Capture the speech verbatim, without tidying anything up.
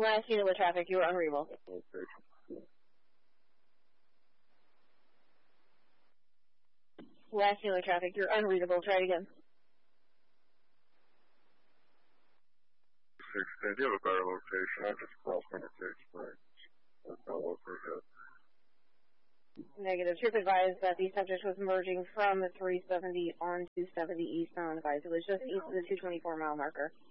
Last unit with traffic, you are unreadable. Last unit with traffic, you're unreadable. Try it again. sixteen, do you have a better location? I just crossed under Cage Springs. That's not located. Negative. Trip advised that the subject was merging from three seventy on two seventy eastbound. Advised it was just east of the two twenty-four mile marker.